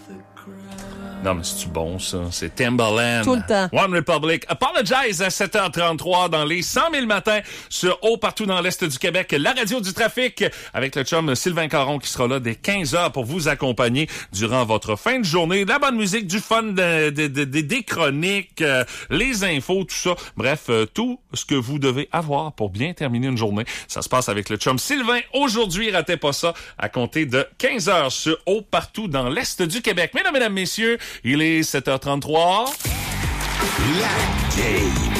Non, mais c'est-tu bon, ça? C'est Timbaland. Tout le temps. One Republic. Apologize à 7h33 dans les 100 000 matins sur Haut partout dans l'Est du Québec. La radio du trafic avec le chum Sylvain Caron qui sera là dès 15h pour vous accompagner durant votre fin de journée. De la bonne musique, du fun, des chroniques, les infos, tout ça. Bref, tout ce que vous devez avoir pour bien terminer une journée. Ça se passe avec le chum Sylvain. Aujourd'hui, ratez pas ça à compter de 15h sur Haut partout dans l'Est du Québec. Mesdames, messieurs, il est 7h33. La game.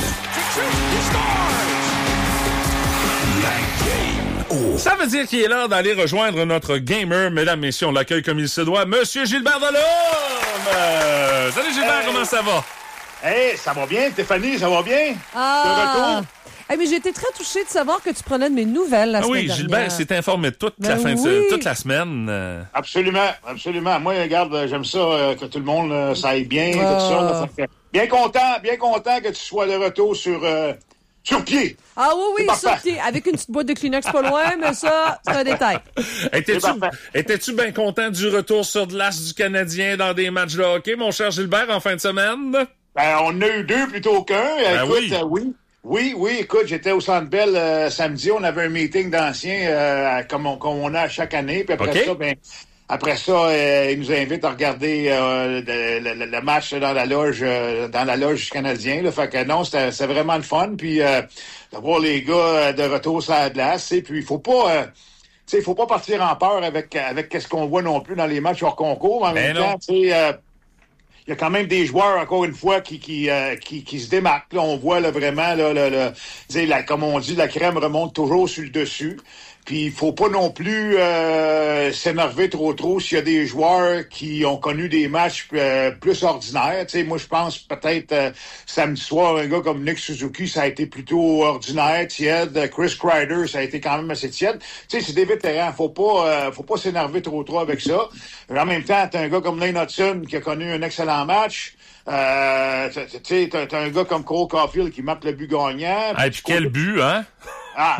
Oh. Ça veut dire qu'il est l'heure d'aller rejoindre notre gamer. Mesdames, messieurs, on l'accueille comme il se doit. Monsieur Gilbert Delhomme! Salut Gilbert, comment ça va? Hey, ça va bien, Stéphanie, ça va bien? Ah! De retour? Hey, mais j'ai été très touchée de savoir que tu prenais de mes nouvelles la semaine dernière. Oui, Gilbert s'est informé toute la semaine. Absolument. Moi, regarde, j'aime ça, que tout le monde ça aille bien, tout ça. Là, bien content que tu sois de retour sur pied. Ah oui, sur pied. Avec une petite boîte de Kleenex pas loin, mais ça, c'est un détail. Étais-tu bien content du retour sur de l'As du Canadien dans des matchs de hockey, mon cher Gilbert, en fin de semaine? Ben, on en a eu 2 plutôt qu'un. Écoute, oui, écoute, j'étais au Centre Bell samedi, on avait un meeting d'anciens comme on a à chaque année, puis après ça, ils nous invitent à regarder le match dans la loge canadienne. Là. Fait que non, c'est vraiment le fun, puis de voir les gars de retour sur la glace, puis il faut pas partir en peur avec ce qu'on voit non plus dans les matchs hors concours. En même temps, il y a quand même des joueurs, encore une fois, qui se démarquent. Là, on voit là, vraiment, comme on dit, la crème remonte toujours sur le dessus. Puis il faut pas non plus s'énerver trop s'il y a des joueurs qui ont connu des matchs plus ordinaires. Tu sais, moi je pense peut-être samedi soir, un gars comme Nick Suzuki, ça a été plutôt ordinaire, tiède. Chris Kreider, ça a été quand même assez tiède. Tu sais, c'est des vétérans. Faut pas s'énerver trop avec ça. Mais en même temps, t'as un gars comme Lane Hudson qui a connu un excellent match. T'as un gars comme Cole Caulfield qui marque le but gagnant. Et puis quel but, hein? Ah,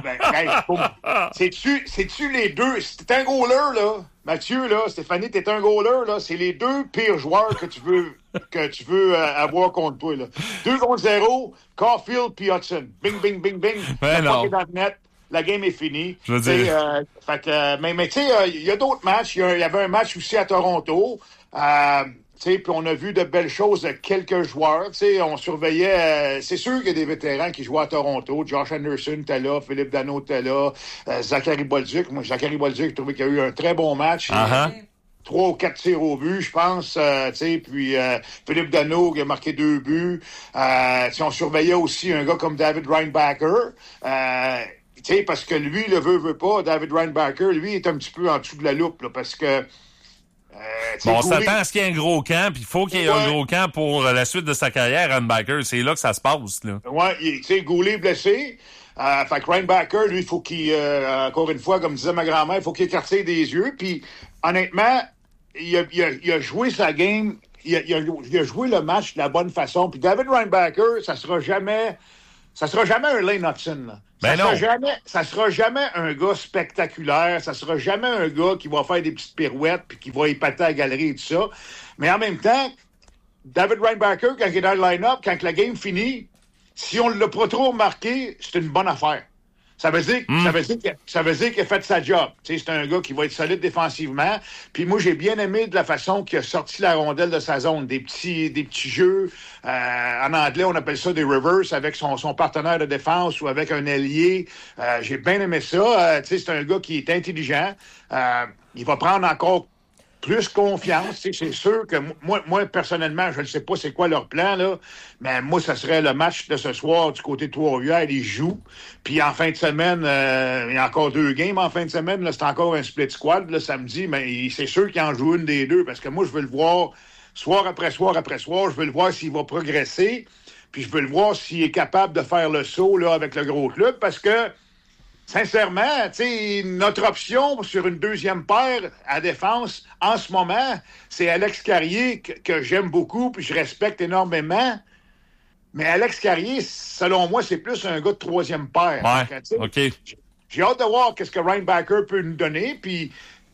c'est-tu les deux? C'est un goaler, là. Mathieu, là, Stéphanie, t'es un goaler, là. C'est les 2 pires joueurs que tu veux avoir contre toi, là. 2 contre 0, Caulfield puis Hudson. Bing, bing, bing, bing. Non. Dans le net. La game est finie. Je veux dire. Mais tu sais, il y a d'autres matchs. Il y avait un match aussi à Toronto. Puis on a vu de belles choses de quelques joueurs. On surveillait... c'est sûr qu'il y a des vétérans qui jouent à Toronto. Josh Anderson était là, Philippe Danault était là, Zachary Bolduc. Moi, Zachary Bolduc, j'ai trouvé qu'il y a eu un très bon match. 3 ou 4 tirs au but, je pense. Puis Philippe Danault qui a marqué 2 buts. On surveillait aussi un gars comme David Reinbacher. Parce que lui, le veut pas, David Reinbacher, lui, est un petit peu en dessous de la loupe, là, parce que on s'attend à ce qu'il y ait un gros camp, puis il faut qu'il y ait un gros camp pour la suite de sa carrière, Reinbacher. C'est là que ça se passe, là. Ouais, tu sais, Goulet blessé. Fait que Reinbacher, lui, il faut qu'il, encore une fois, comme disait ma grand-mère, il faut qu'il écartille des yeux. Puis, honnêtement, il a joué sa game, il a joué le match de la bonne façon. Puis David Reinbacher, ça sera jamais un Lane Hudson, là. Ça sera jamais un gars spectaculaire. Ça sera jamais un gars qui va faire des petites pirouettes puis qui va épater à la galerie et tout ça. Mais en même temps, David Reinbacher, quand il est dans le line-up, quand la game finit, si on ne l'a pas trop marqué, c'est une bonne affaire. Ça veut dire qu'il a fait sa job. Tu sais, c'est un gars qui va être solide défensivement. Puis moi, j'ai bien aimé de la façon qu'il a sorti la rondelle de sa zone. Des petits jeux. En anglais, on appelle ça des reverse avec son partenaire de défense ou avec un ailier. J'ai bien aimé ça. Tu sais, c'est un gars qui est intelligent. Il va prendre encore plus confiance. Tu sais, c'est sûr que moi, personnellement, je ne sais pas c'est quoi leur plan, là, mais moi, ça serait le match de ce soir du côté de Trois-Rivières. Ils jouent. Puis en fin de semaine, il y a encore 2 games en fin de semaine. Là, c'est encore un split squad le samedi, mais c'est sûr qu'il en joue une des 2 parce que moi, je veux le voir soir après soir après soir. Je veux le voir s'il va progresser. Puis je veux le voir s'il est capable de faire le saut là, avec le gros club parce que sincèrement, notre option sur une deuxième paire à défense, en ce moment, c'est Alex Carrier que j'aime beaucoup puis je respecte énormément. Mais Alex Carrier, selon moi, c'est plus un gars de 3e paire. Ouais, OK. J'ai hâte de voir qu'est-ce que Reinbacher peut nous donner. Puis,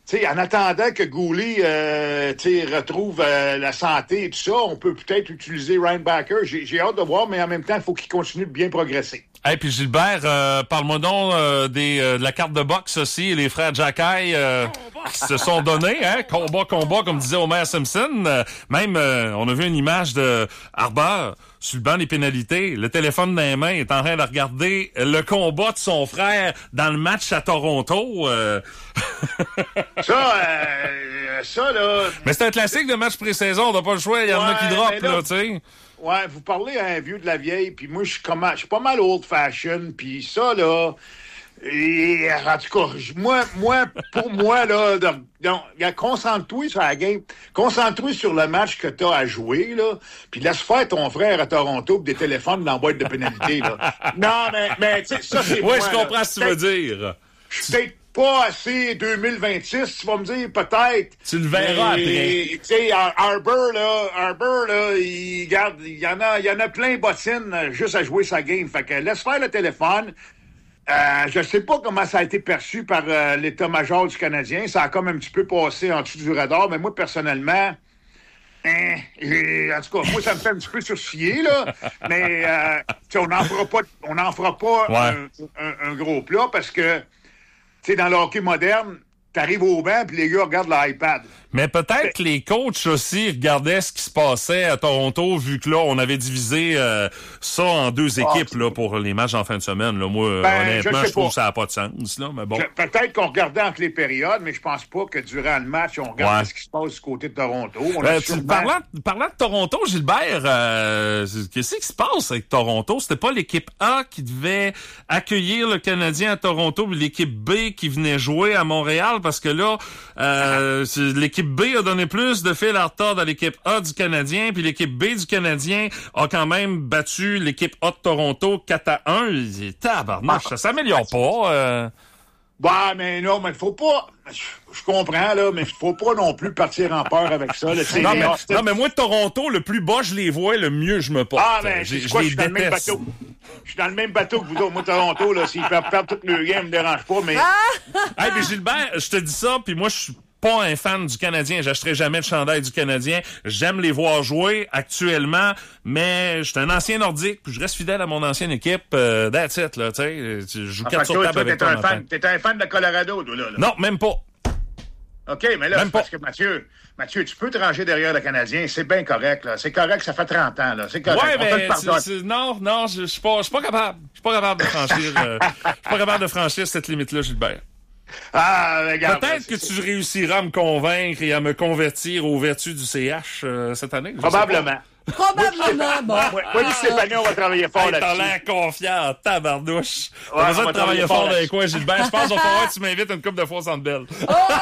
sais, en attendant que Gouli retrouve la santé et tout ça, on peut peut-être utiliser Ryan Backer. J'ai hâte de voir, mais en même temps, il faut qu'il continue de bien progresser. Et puis Gilbert, parle-moi donc de la carte de boxe aussi, les frères Jacky qui se sont donnés, hein, combat, comme disait Homer Simpson. Même, on a vu une image de Harbour sur le banc des pénalités, le téléphone dans les mains, est en train de regarder le combat de son frère dans le match à Toronto. Ça, là... Mais c'est un classique de match pré-saison, on n'a pas le choix, il y en a qui droppent, là, tu sais. Ouais, vous parlez à un vieux de la vieille, puis moi, je suis pas mal old-fashioned, puis ça, là... Et, en tout cas, pour moi, là, concentre-toi sur la game, concentre-toi sur le match que t'as à jouer, là, puis laisse faire ton frère à Toronto pis des téléphones dans la boîte de pénalité, là. Non, mais tu sais, ça, c'est moi, moi, je comprends là. ce que tu veux dire. Je suis peut-être pas assez 2026, tu vas me dire, peut-être. Tu le verras après. Tu sais, Harbour, là, il y en a plein bottines juste à jouer sa game. Fait que laisse faire le téléphone. Je sais pas comment ça a été perçu par l'état-major du Canadien. Ça a comme un petit peu passé en dessous du radar, mais moi, personnellement, en tout cas, moi, ça me fait un petit peu sourciller, là. Mais on n'en fera pas un gros plat parce que, tu sais, dans le hockey moderne, t'arrives au banc puis les gars regardent l'iPad. Mais peut-être que les coachs aussi regardaient ce qui se passait à Toronto, vu que là, on avait divisé ça en deux équipes là pour les matchs en fin de semaine. Là. Moi, honnêtement, je trouve que ça n'a pas de sens. Là, mais bon. Peut-être qu'on regardait entre les périodes, mais je pense pas que durant le match, on regardait ce qui se passe du côté de Toronto. Parlant de Toronto, Gilbert, qu'est-ce qui se passe avec Toronto? C'était pas l'équipe A qui devait accueillir le Canadien à Toronto, puis l'équipe B qui venait jouer à Montréal, parce que là, l'équipe B a donné plus de fil à retordre à l'équipe A du Canadien, puis l'équipe B du Canadien a quand même battu l'équipe A de Toronto 4-1. Tabarnouche, ça s'améliore pas. Bah, mais non, mais faut pas... Je comprends, là, mais faut pas non plus partir en peur avec ça. Là, non, mais moi, de Toronto, le plus bas je les vois, le mieux je me porte. Ah, mais je suis dans le même bateau. Je suis dans le même bateau que vous autres. Moi, Toronto, là, s'ils peuvent perdre toutes leurs games, me dérange pas, mais... Hey, mais Gilbert, je te dis ça, puis moi, je suis pas un fan du Canadien. J'achèterai jamais de chandail du Canadien. J'aime les voir jouer actuellement, mais je suis un ancien nordique, puis je reste fidèle à mon ancienne équipe. That's it, là, tu sais. Je joue 4 sur table avec toi. T'es un fan de Colorado, toi, là. Non, même pas. OK, mais là, c'est parce que Mathieu, tu peux te ranger derrière le Canadien, c'est bien correct, là. C'est correct, ça fait 30 ans, là. C'est correct. Ouais, mais non, je suis pas capable. Je suis pas capable de franchir, je suis pas capable de franchir cette limite-là, Gilbert. Ah, regarde. Peut-être que tu réussiras à me convaincre et à me convertir aux vertus du CH cette année. Probablement. Bon. Moi, Stéphanie, on va travailler fort là-dessus. T'as l'air confiant, tabarnouche. Ouais, T'as besoin de travailler fort là-dessus. avec quoi, Gilbert? Je pense qu'il va falloir que tu m'invites une couple de fois au Centre Bell.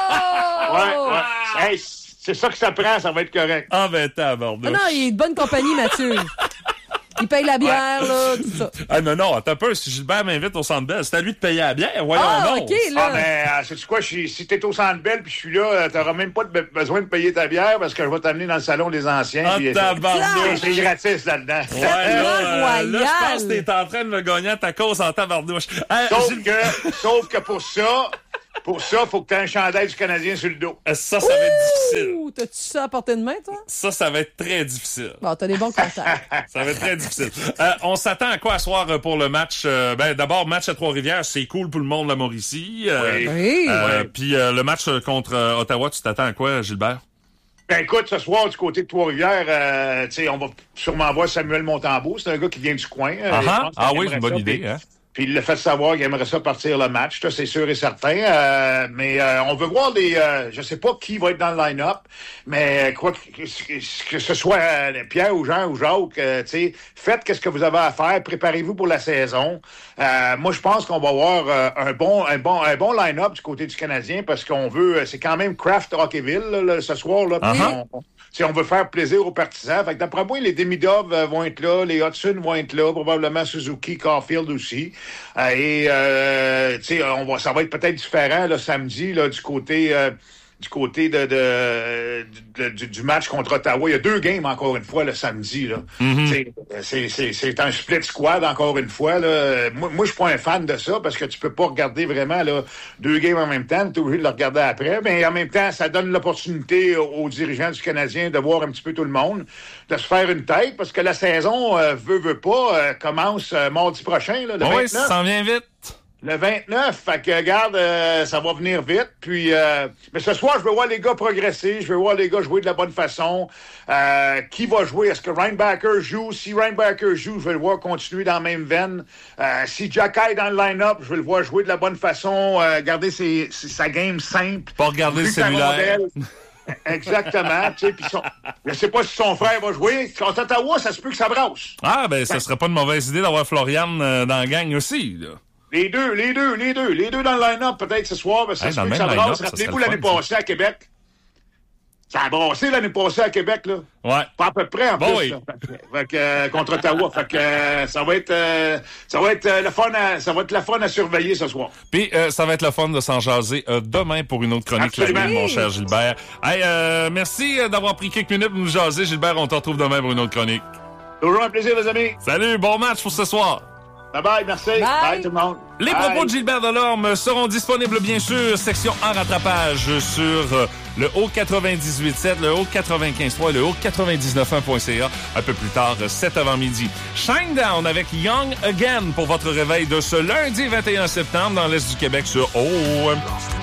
Ouais. Hey, c'est ça que ça prend, ça va être correct. Ah ben, tabarnouche. Non, il est de bonne compagnie, Mathieu. Il paye la bière, là, tout ça. Ah non, attends un peu. Si Gilbert m'invite au Centre Bell, c'est à lui de payer la bière. Voyons donc. OK, là. Ah, mais sais-tu quoi? Si t'es au Centre Bell puis je suis là, t'auras même pas besoin de payer ta bière parce que je vais t'amener dans le salon des anciens. Ah, tabarnouche. C'est gratis là-dedans. Ouais, là, je royal. pense que t'es en train de me gagner à ta cause en tabarnouche. Sauf que pour ça, faut que t'aies un chandail du Canadien sur le dos. Ça va être difficile. Ouh, t'as-tu ça à portée de main, toi? Ça va être très difficile. Bon, t'as des bons contacts. Ça va être très difficile. On s'attend à quoi à soir pour le match? D'abord, match à Trois-Rivières, c'est cool pour le monde de la Mauricie. Oui. Puis le match contre Ottawa, tu t'attends à quoi, Gilbert? Ben écoute, ce soir, du côté de Trois-Rivières, on va sûrement voir Samuel Montembeault. C'est un gars qui vient du coin. Oui, c'est une bonne idée. Hein? Puis il l'a fait savoir qu'il aimerait ça partir le match, ça c'est sûr et certain. Mais on veut voir je sais pas qui va être dans le line-up, mais quoi que ce soit Pierre ou Jean ou Jacques, faites qu'est-ce que vous avez à faire, préparez-vous pour la saison. Moi je pense qu'on va avoir un bon line-up du côté du Canadien parce qu'on veut, c'est quand même Kraft Hockeyville là, ce soir là. On veut faire plaisir aux partisans. Fait que d'après moi, les Demidov vont être là, les Hudson vont être là, probablement Suzuki, Caulfield aussi. Ça va être peut-être différent là, samedi là, du côté du côté du match contre Ottawa. Il y a 2 games, encore une fois, le samedi. Là. C'est un split squad, encore une fois. Là. Moi, je suis pas un fan de ça, parce que tu peux pas regarder vraiment là, 2 games en même temps. Tu es obligé de le regarder après. Mais en même temps, ça donne l'opportunité aux dirigeants du Canadien de voir un petit peu tout le monde, de se faire une tête, parce que la saison, veut pas, commence mardi prochain, là, le 29. Oui, ça s'en vient vite. Le 29, fait que, regarde, ça va venir vite. Puis, mais ce soir, je veux voir les gars progresser. Je veux voir les gars jouer de la bonne façon. Qui va jouer? Est-ce que Reinbacker joue? Si Reinbacker joue, je vais le voir continuer dans la même veine. Si Jacky est dans le line-up, je vais le voir jouer de la bonne façon, garder sa game simple. Pas regarder le cellulaire. Exactement. Tu sais, puis je sais pas si son frère va jouer. Contre Ottawa, ça se peut que ça brasse. Ah, ben, ça serait pas une mauvaise idée d'avoir Florian dans la gang aussi, là. Les deux dans le line-up, peut-être ce soir, mais ça se peut que ça brasse. Rappelez-vous l'année passée à Québec. Ça a brassé l'année passée à Québec, là. Ouais. Pas à peu près, en plus. Oui. Là. Fait que, contre Ottawa. Fait que, ça va être le fun à surveiller ce soir. Puis, ça va être le fun de s'en jaser demain pour une autre chronique, mon cher Gilbert. Hey, merci d'avoir pris quelques minutes pour nous jaser, Gilbert. On te retrouve demain pour une autre chronique. Toujours un plaisir, les amis. Salut, bon match pour ce soir. Bye-bye, merci. Bye tout le monde. Les propos de Gilbert Delorme seront disponibles, bien sûr, section en rattrapage sur le Haut 98.7, le Haut 95.3 et le Haut 99.1.ca un peu plus tard, cet avant-midi. Shinedown avec Young Again pour votre réveil de ce lundi 21 septembre dans l'Est du Québec sur OM.